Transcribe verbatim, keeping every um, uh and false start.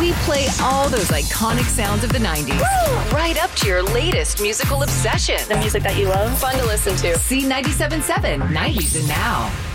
We play all those iconic sounds of the nineties. Woo! Right up to your latest musical obsession. The music that you love. Fun to listen to. C ninety-seven point seven, nineties and Now.